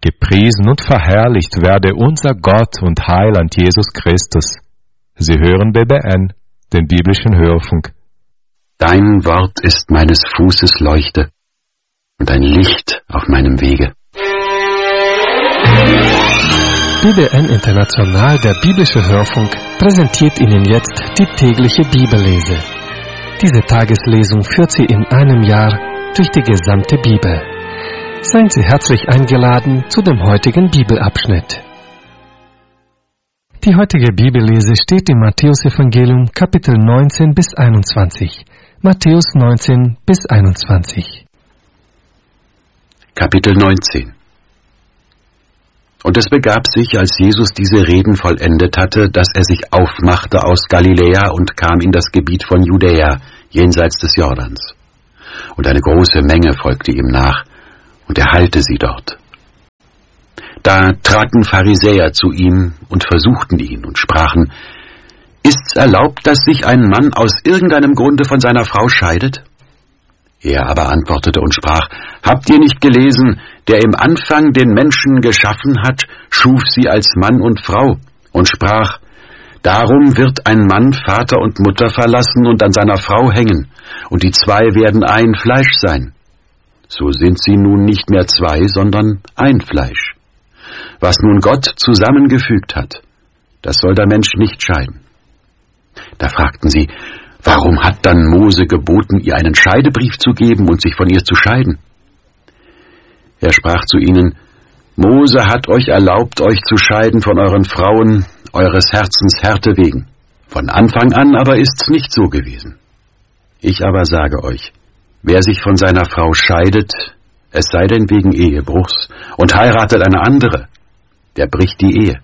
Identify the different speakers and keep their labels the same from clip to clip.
Speaker 1: Gepriesen und verherrlicht werde unser Gott und Heiland Jesus Christus. Sie hören BBN, den biblischen Hörfunk.
Speaker 2: Dein Wort ist meines Fußes Leuchte und ein Licht auf meinem Wege.
Speaker 3: BBN International, der biblische Hörfunk, präsentiert Ihnen jetzt die tägliche Bibellese. Diese Tageslesung führt Sie in einem Jahr durch die gesamte Bibel. Seien Sie herzlich eingeladen zu dem heutigen Bibelabschnitt. Die heutige Bibellese steht im Matthäus-Evangelium, Kapitel 19 bis 21. Matthäus 19 bis 21.
Speaker 2: Kapitel 19. Und es begab sich, als Jesus diese Reden vollendet hatte, dass er sich aufmachte aus Galiläa und kam in das Gebiet von Judäa, jenseits des Jordans. Und eine große Menge folgte ihm nach, und er heilte sie dort. Da traten Pharisäer zu ihm und versuchten ihn und sprachen: Ist's erlaubt, dass sich ein Mann aus irgendeinem Grunde von seiner Frau scheidet? Er aber antwortete und sprach: Habt ihr nicht gelesen, der im Anfang den Menschen geschaffen hat, schuf sie als Mann und Frau, und sprach: Darum wird ein Mann Vater und Mutter verlassen und an seiner Frau hängen, und die zwei werden ein Fleisch sein. So sind sie nun nicht mehr zwei, sondern ein Fleisch. Was nun Gott zusammengefügt hat, das soll der Mensch nicht scheiden. Da fragten sie: Warum hat dann Mose geboten, ihr einen Scheidebrief zu geben und sich von ihr zu scheiden? Er sprach zu ihnen: Mose hat euch erlaubt, euch zu scheiden von euren Frauen, eures Herzens Härte wegen. Von Anfang an aber ist's nicht so gewesen. Ich aber sage euch, wer sich von seiner Frau scheidet, es sei denn wegen Ehebruchs, und heiratet eine andere, der bricht die Ehe.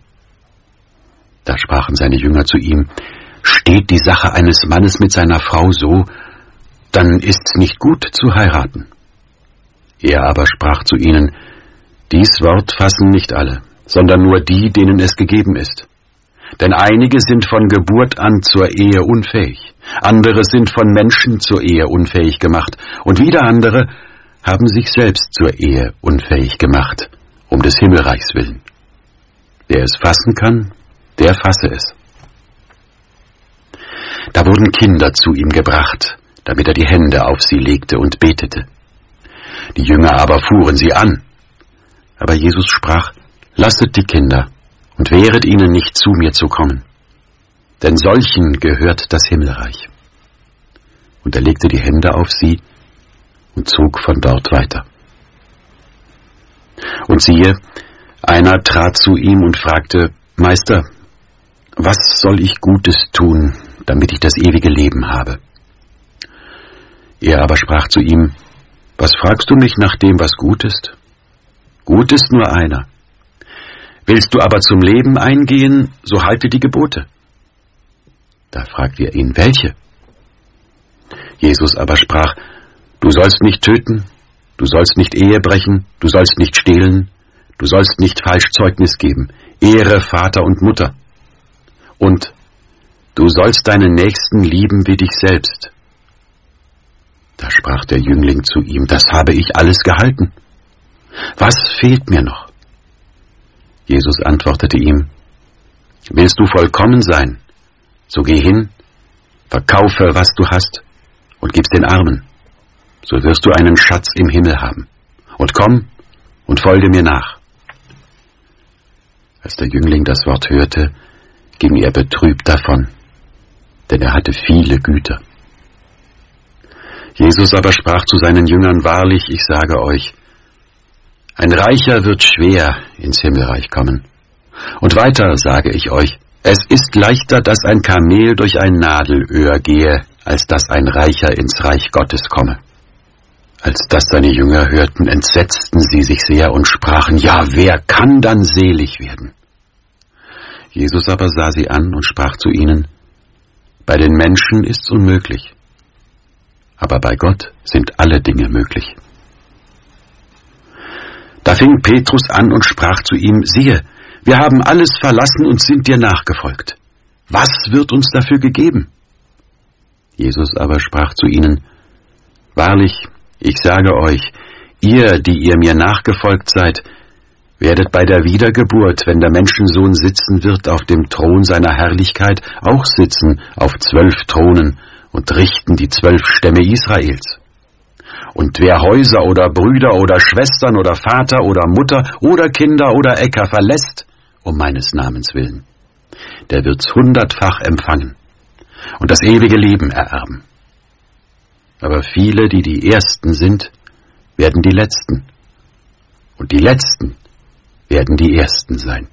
Speaker 2: Da sprachen seine Jünger zu ihm: Steht die Sache eines Mannes mit seiner Frau so, dann ist's nicht gut zu heiraten. Er aber sprach zu ihnen: Dies Wort fassen nicht alle, sondern nur die, denen es gegeben ist. Denn einige sind von Geburt an zur Ehe unfähig, andere sind von Menschen zur Ehe unfähig gemacht, und wieder andere haben sich selbst zur Ehe unfähig gemacht, um des Himmelreichs willen. Wer es fassen kann, der fasse es. Da wurden Kinder zu ihm gebracht, damit er die Hände auf sie legte und betete. Die Jünger aber fuhren sie an. Aber Jesus sprach: Lasset die Kinder und wehret ihnen nicht, zu mir zu kommen, denn solchen gehört das Himmelreich. Und er legte die Hände auf sie und zog von dort weiter. Und siehe, einer trat zu ihm und fragte: Meister, was soll ich Gutes tun, damit ich das ewige Leben habe? Er aber sprach zu ihm: Was fragst du mich nach dem, was gut ist? Gut ist nur einer. Willst du aber zum Leben eingehen, so halte die Gebote. Da fragte er ihn: Welche? Jesus aber sprach: Du sollst nicht töten, du sollst nicht Ehe brechen, du sollst nicht stehlen, du sollst nicht falsch Zeugnis geben, ehre Vater und Mutter. Und du sollst deinen Nächsten lieben wie dich selbst. Da sprach der Jüngling zu ihm: Das habe ich alles gehalten. Was fehlt mir noch? Jesus antwortete ihm: Willst du vollkommen sein, so geh hin, verkaufe, was du hast, und gib's den Armen, so wirst du einen Schatz im Himmel haben. Und komm und folge mir nach. Als der Jüngling das Wort hörte, ging er betrübt davon, denn er hatte viele Güter. Jesus aber sprach zu seinen Jüngern: Wahrlich, ich sage euch, ein Reicher wird schwer ins Himmelreich kommen. Und weiter sage ich euch, es ist leichter, dass ein Kamel durch ein Nadelöhr gehe, als dass ein Reicher ins Reich Gottes komme. Als das seine Jünger hörten, entsetzten sie sich sehr und sprachen: Ja, wer kann dann selig werden? Jesus aber sah sie an und sprach zu ihnen: Bei den Menschen ist's unmöglich, aber bei Gott sind alle Dinge möglich. Da fing Petrus an und sprach zu ihm: Siehe, wir haben alles verlassen und sind dir nachgefolgt. Was wird uns dafür gegeben? Jesus aber sprach zu ihnen: Wahrlich, ich sage euch, ihr, die ihr mir nachgefolgt seid, werdet bei der Wiedergeburt, wenn der Menschensohn sitzen wird auf dem Thron seiner Herrlichkeit, auch sitzen auf 12 Thronen und richten die 12 Stämme Israels. Und wer Häuser oder Brüder oder Schwestern oder Vater oder Mutter oder Kinder oder Äcker verlässt, um meines Namens willen, der wird's 100-fach empfangen und das ewige Leben ererben. Aber viele, die die Ersten sind, werden die Letzten, und die Letzten werden die Ersten sein.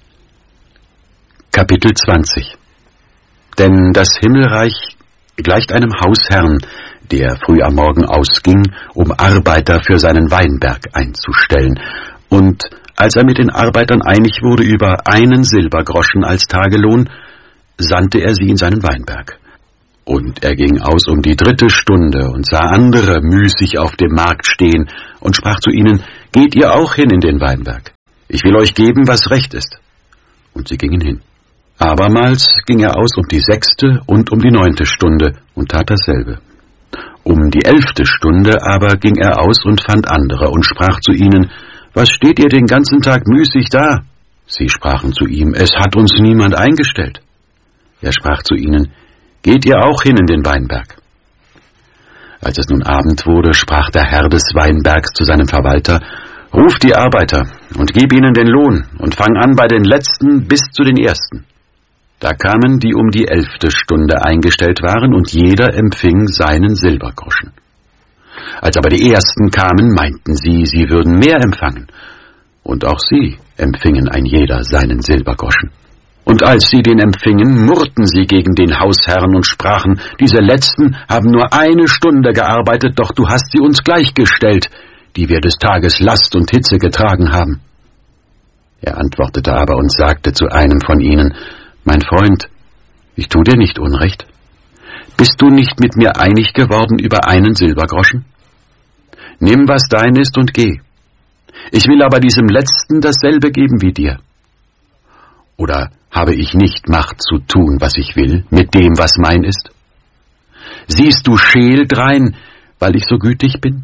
Speaker 2: Kapitel 20. Denn das Himmelreich gleicht einem Hausherrn, der früh am Morgen ausging, um Arbeiter für seinen Weinberg einzustellen. Und als er mit den Arbeitern einig wurde über 1 Silbergroschen als Tagelohn, sandte er sie in seinen Weinberg. Und er ging aus um die 3. Stunde und sah andere müßig auf dem Markt stehen und sprach zu ihnen: Geht ihr auch hin in den Weinberg? Ich will euch geben, was recht ist. Und sie gingen hin. Abermals ging er aus um die 6. und um die 9. Stunde und tat dasselbe. Um die 11. Stunde aber ging er aus und fand andere und sprach zu ihnen: Was steht ihr den ganzen Tag müßig da? Sie sprachen zu ihm: Es hat uns niemand eingestellt. Er sprach zu ihnen: Geht ihr auch hin in den Weinberg? Als es nun Abend wurde, sprach der Herr des Weinbergs zu seinem Verwalter: Ruf die Arbeiter und gib ihnen den Lohn und fang an bei den Letzten bis zu den Ersten. Da kamen die um die 11. Stunde eingestellt waren, und jeder empfing seinen Silbergroschen. Als aber die Ersten kamen, meinten sie, sie würden mehr empfangen, und auch sie empfingen ein jeder seinen Silbergroschen. Und als sie den empfingen, murrten sie gegen den Hausherrn und sprachen: Diese Letzten haben nur 1 Stunde gearbeitet, doch du hast sie uns gleichgestellt, die wir des Tages Last und Hitze getragen haben. Er antwortete aber und sagte zu einem von ihnen: Mein Freund, ich tu dir nicht Unrecht. Bist du nicht mit mir einig geworden über 1 Silbergroschen? Nimm, was dein ist, und geh. Ich will aber diesem Letzten dasselbe geben wie dir. Oder habe ich nicht Macht zu tun, was ich will, mit dem, was mein ist? Siehst du scheel drein, weil ich so gütig bin?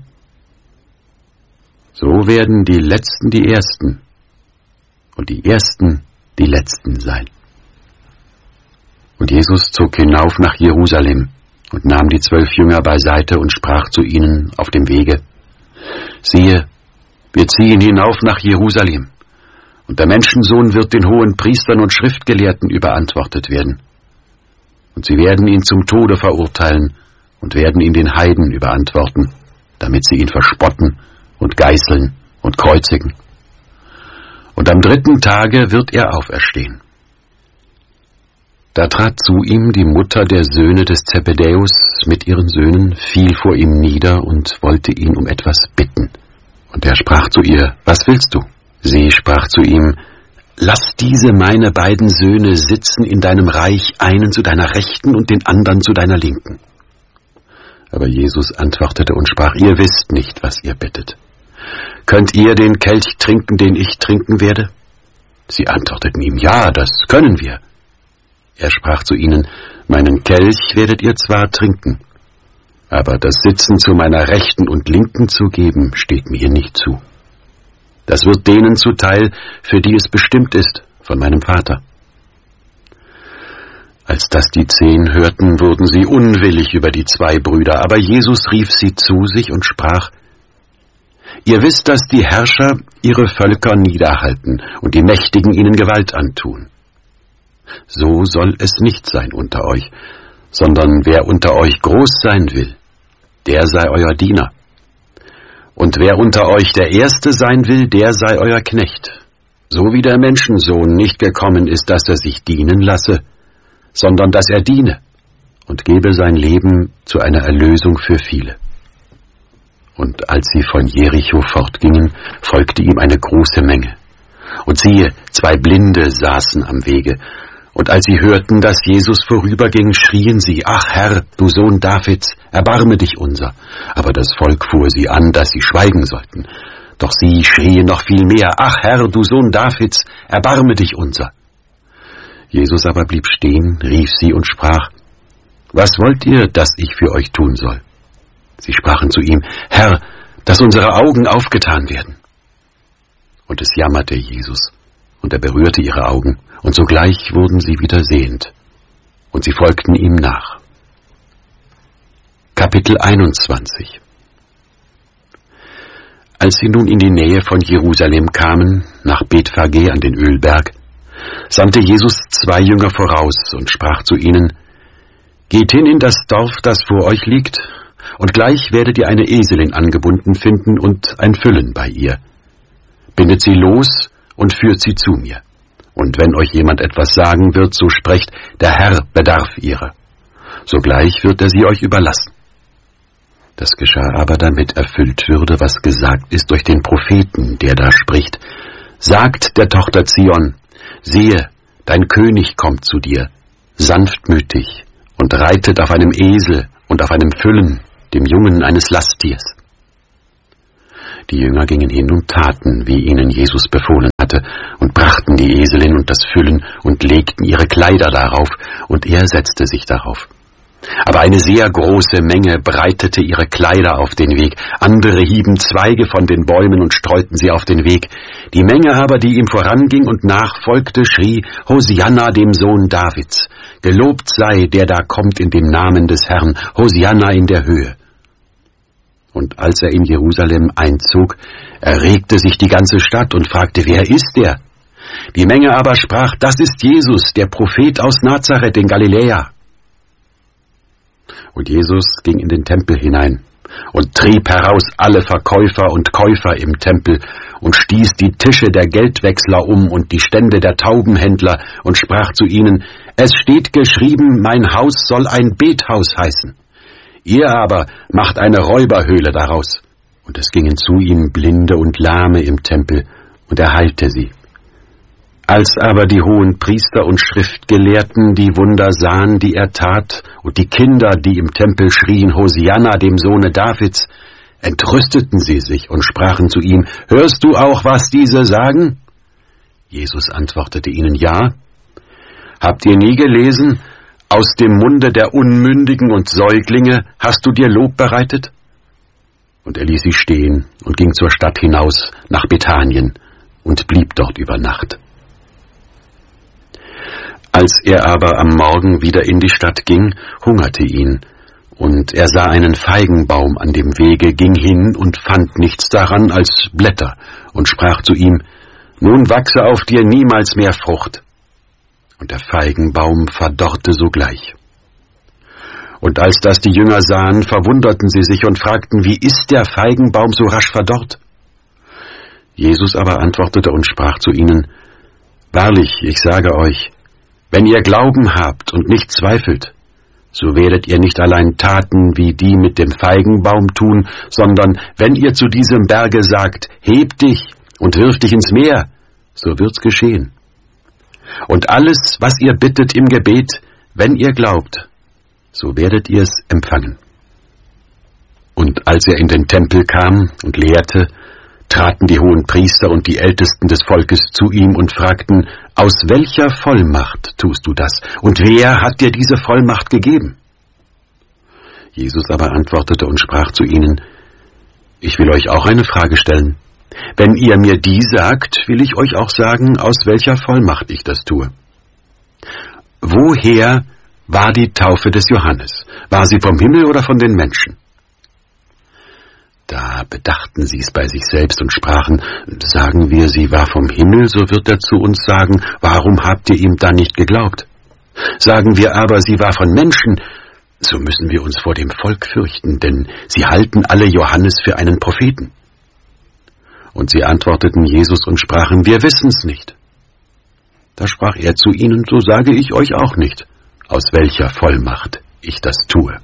Speaker 2: So werden die Letzten die Ersten und die Ersten die Letzten sein. Und Jesus zog hinauf nach Jerusalem und nahm die 12 Jünger beiseite und sprach zu ihnen auf dem Wege: Siehe, wir ziehen hinauf nach Jerusalem, und der Menschensohn wird den hohen Priestern und Schriftgelehrten überantwortet werden. Und sie werden ihn zum Tode verurteilen und werden ihn den Heiden überantworten, damit sie ihn verspotten und geißeln und kreuzigen. Und am 3. Tage wird er auferstehen. Da trat zu ihm die Mutter der Söhne des Zebedäus mit ihren Söhnen, fiel vor ihm nieder und wollte ihn um etwas bitten. Und er sprach zu ihr: Was willst du? Sie sprach zu ihm: Lass diese meine beiden Söhne sitzen in deinem Reich, einen zu deiner Rechten und den anderen zu deiner Linken. Aber Jesus antwortete und sprach: Ihr wisst nicht, was ihr bittet. Könnt ihr den Kelch trinken, den ich trinken werde? Sie antworteten ihm: Ja, das können wir. Er sprach zu ihnen: Meinen Kelch werdet ihr zwar trinken, aber das Sitzen zu meiner Rechten und Linken zu geben, steht mir nicht zu. Das wird denen zuteil, für die es bestimmt ist, von meinem Vater. Als das die 10 hörten, wurden sie unwillig über die 2 Brüder, aber Jesus rief sie zu sich und sprach: Ihr wisst, dass die Herrscher ihre Völker niederhalten und die Mächtigen ihnen Gewalt antun. So soll es nicht sein unter euch, sondern wer unter euch groß sein will, der sei euer Diener. Und wer unter euch der Erste sein will, der sei euer Knecht, so wie der Menschensohn nicht gekommen ist, dass er sich dienen lasse, sondern dass er diene und gebe sein Leben zu einer Erlösung für viele. Und als sie von Jericho fortgingen, folgte ihm eine große Menge. Und siehe, 2 Blinde saßen am Wege. Und als sie hörten, dass Jesus vorüberging, schrien sie: Ach Herr, du Sohn Davids, erbarme dich unser. Aber das Volk fuhr sie an, dass sie schweigen sollten. Doch sie schrien noch viel mehr: Ach Herr, du Sohn Davids, erbarme dich unser. Jesus aber blieb stehen, rief sie und sprach: Was wollt ihr, dass ich für euch tun soll? Sie sprachen zu ihm: Herr, dass unsere Augen aufgetan werden. Und es jammerte Jesus, und er berührte ihre Augen, und sogleich wurden sie wieder sehend, und sie folgten ihm nach. Kapitel 21. Als sie nun in die Nähe von Jerusalem kamen, nach Bethphage an den Ölberg, sandte Jesus 2 Jünger voraus und sprach zu ihnen: Geht hin in das Dorf, das vor euch liegt, und gleich werdet ihr eine Eselin angebunden finden und ein Füllen bei ihr. Bindet sie los und führt sie zu mir. Und wenn euch jemand etwas sagen wird, so sprecht, der Herr bedarf ihrer. Sogleich wird er sie euch überlassen. Das geschah aber, damit erfüllt würde, was gesagt ist durch den Propheten, der da spricht: Sagt der Tochter Zion, siehe, dein König kommt zu dir, sanftmütig, und reitet auf einem Esel und auf einem Füllen, dem Jungen eines Lasttiers. Die Jünger gingen hin und taten, wie ihnen Jesus befohlen hatte, und brachten die Eselin und das Füllen und legten ihre Kleider darauf, und er setzte sich darauf. Aber eine sehr große Menge breitete ihre Kleider auf den Weg, andere hieben Zweige von den Bäumen und streuten sie auf den Weg. Die Menge aber, die ihm voranging und nachfolgte, schrie: Hosianna dem Sohn Davids, gelobt sei, der da kommt in dem Namen des Herrn, Hosianna in der Höhe. Und als er in Jerusalem einzog, erregte sich die ganze Stadt und fragte: Wer ist der? Die Menge aber sprach: Das ist Jesus, der Prophet aus Nazareth in Galiläa. Und Jesus ging in den Tempel hinein und trieb heraus alle Verkäufer und Käufer im Tempel und stieß die Tische der Geldwechsler um und die Stände der Taubenhändler und sprach zu ihnen: Es steht geschrieben, mein Haus soll ein Bethaus heißen. Ihr aber macht eine Räuberhöhle daraus. Und es gingen zu ihm Blinde und Lahme im Tempel, und er heilte sie. Als aber die hohen Priester und Schriftgelehrten die Wunder sahen, die er tat, und die Kinder, die im Tempel schrien: Hosianna dem Sohne Davids, entrüsteten sie sich und sprachen zu ihm: Hörst du auch, was diese sagen? Jesus antwortete ihnen: Ja. Habt ihr nie gelesen: Aus dem Munde der Unmündigen und Säuglinge hast du dir Lob bereitet? Und er ließ sie stehen und ging zur Stadt hinaus nach Bethanien und blieb dort über Nacht. Als er aber am Morgen wieder in die Stadt ging, hungerte ihn, und er sah einen Feigenbaum an dem Wege, ging hin und fand nichts daran als Blätter, und sprach zu ihm: Nun wachse auf dir niemals mehr Frucht. Und der Feigenbaum verdorrte sogleich. Und als das die Jünger sahen, verwunderten sie sich und fragten: Wie ist der Feigenbaum so rasch verdorrt? Jesus aber antwortete und sprach zu ihnen: Wahrlich, ich sage euch, wenn ihr Glauben habt und nicht zweifelt, so werdet ihr nicht allein Taten wie die mit dem Feigenbaum tun, sondern wenn ihr zu diesem Berge sagt: Heb dich und wirf dich ins Meer, so wird's geschehen. Und alles, was ihr bittet im Gebet, wenn ihr glaubt, so werdet ihr's empfangen. Und als er in den Tempel kam und lehrte, traten die hohen Priester und die Ältesten des Volkes zu ihm und fragten: Aus welcher Vollmacht tust du das? Und wer hat dir diese Vollmacht gegeben? Jesus aber antwortete und sprach zu ihnen: Ich will euch auch eine Frage stellen. Wenn ihr mir die sagt, will ich euch auch sagen, aus welcher Vollmacht ich das tue. Woher war die Taufe des Johannes? War sie vom Himmel oder von den Menschen? Da bedachten sie es bei sich selbst und sprachen: Sagen wir, sie war vom Himmel, so wird er zu uns sagen: Warum habt ihr ihm dann nicht geglaubt? Sagen wir aber, sie war von Menschen, so müssen wir uns vor dem Volk fürchten, denn sie halten alle Johannes für einen Propheten. Und sie antworteten Jesus und sprachen: Wir wissen's nicht. Da sprach er zu ihnen: So sage ich euch auch nicht, aus welcher Vollmacht ich das tue.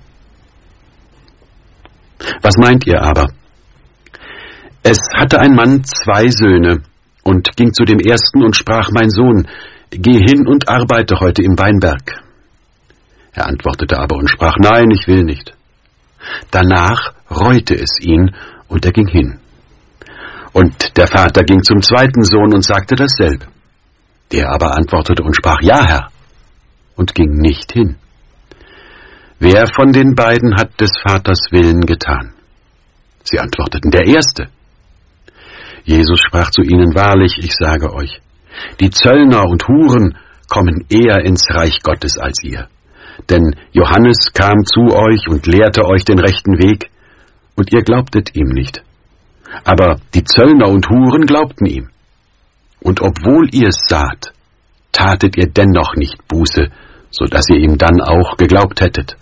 Speaker 2: Was meint ihr aber? Es hatte ein Mann 2 Söhne und ging zu dem ersten und sprach: Mein Sohn, geh hin und arbeite heute im Weinberg. Er antwortete aber und sprach: Nein, ich will nicht. Danach reute es ihn, und er ging hin. Und der Vater ging zum zweiten Sohn und sagte dasselbe. Der aber antwortete und sprach: Ja, Herr, und ging nicht hin. Wer von den beiden hat des Vaters Willen getan? Sie antworteten: Der Erste. Jesus sprach zu ihnen: Wahrlich, ich sage euch, die Zöllner und Huren kommen eher ins Reich Gottes als ihr. Denn Johannes kam zu euch und lehrte euch den rechten Weg, und ihr glaubtet ihm nicht. Aber die Zöllner und Huren glaubten ihm. Und obwohl ihr es saht, tatet ihr dennoch nicht Buße, so dass ihr ihm dann auch geglaubt hättet.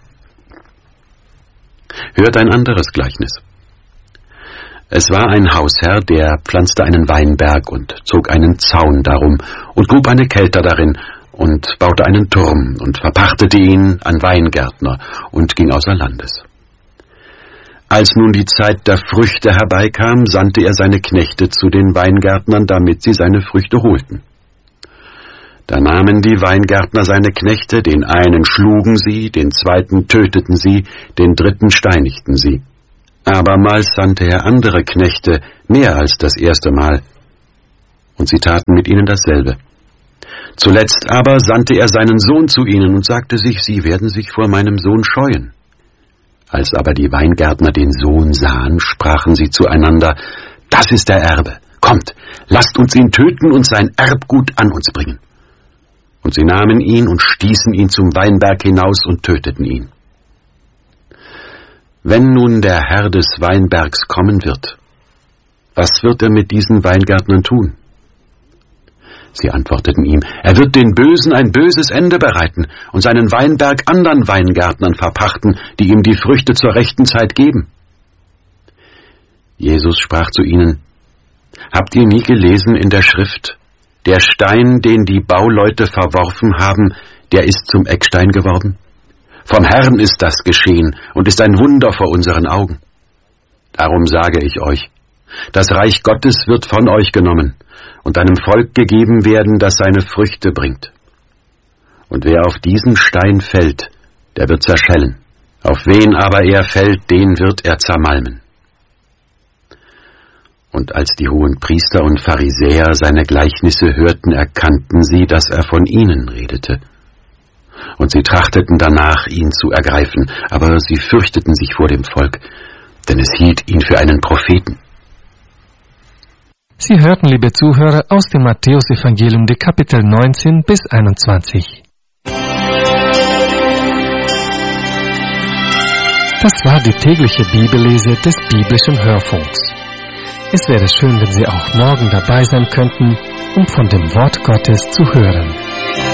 Speaker 2: Hört ein anderes Gleichnis. Es war ein Hausherr, der pflanzte einen Weinberg und zog einen Zaun darum und grub eine Kelter darin und baute einen Turm und verpachtete ihn an Weingärtner und ging außer Landes. Als nun die Zeit der Früchte herbeikam, sandte er seine Knechte zu den Weingärtnern, damit sie seine Früchte holten. Da nahmen die Weingärtner seine Knechte, den einen schlugen sie, den zweiten töteten sie, den dritten steinigten sie. Abermals sandte er andere Knechte, mehr als das erste Mal, und sie taten mit ihnen dasselbe. Zuletzt aber sandte er seinen Sohn zu ihnen und sagte sich, sie werden sich vor meinem Sohn scheuen. Als aber die Weingärtner den Sohn sahen, sprachen sie zueinander: Das ist der Erbe, kommt, lasst uns ihn töten und sein Erbgut an uns bringen. Und sie nahmen ihn und stießen ihn zum Weinberg hinaus und töteten ihn. Wenn nun der Herr des Weinbergs kommen wird, was wird er mit diesen Weingärtnern tun? Sie antworteten ihm: Er wird den Bösen ein böses Ende bereiten und seinen Weinberg anderen Weingärtnern verpachten, die ihm die Früchte zur rechten Zeit geben. Jesus sprach zu ihnen: Habt ihr nie gelesen in der Schrift: Der Stein, den die Bauleute verworfen haben, der ist zum Eckstein geworden? Vom Herrn ist das geschehen und ist ein Wunder vor unseren Augen. Darum sage ich euch, das Reich Gottes wird von euch genommen und einem Volk gegeben werden, das seine Früchte bringt. Und wer auf diesen Stein fällt, der wird zerschellen. Auf wen aber er fällt, den wird er zermalmen. Und als die hohen Priester und Pharisäer seine Gleichnisse hörten, erkannten sie, dass er von ihnen redete. Und sie trachteten danach, ihn zu ergreifen, aber sie fürchteten sich vor dem Volk, denn es hielt ihn für einen Propheten.
Speaker 3: Sie hörten, liebe Zuhörer, aus dem Matthäus-Evangelium, die Kapitel 19 bis 21. Das war die tägliche Bibellese des biblischen Hörfunks. Es wäre schön, wenn Sie auch morgen dabei sein könnten, um von dem Wort Gottes zu hören.